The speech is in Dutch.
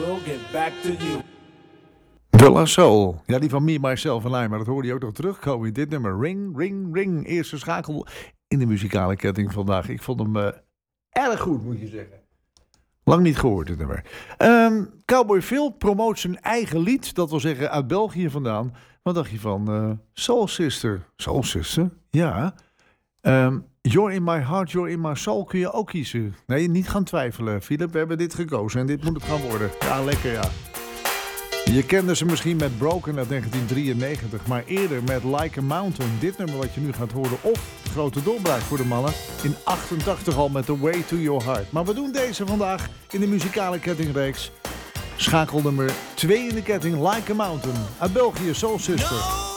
will get back to you. De La Soul. Ja, die van Me, Myself en I. Maar dat hoorde je ook nog terugkomen in dit nummer. Ring, ring, ring. Eerste schakel in de muzikale ketting vandaag. Ik vond hem erg goed, moet je zeggen. Lang niet gehoord, dit nummer. Cowboy Phil promoot zijn eigen lied. Dat wil zeggen uit België vandaan. Wat dacht je van Soul Sister? Soul Sister? Ja. You're in my heart, you're in my soul kun je ook kiezen. Nee, niet gaan twijfelen. Philip, we hebben dit gekozen en dit moet het gaan worden. Ja, lekker ja. Je kende ze misschien met Broken uit 1993, maar eerder met Like a Mountain. Dit nummer wat je nu gaat horen, of de grote doorbraak voor de mannen, in 88 al met The Way to Your Heart. Maar we doen deze vandaag in de muzikale kettingreeks. Schakel nummer 2 in de ketting, Like a Mountain, uit België, Soul Sister.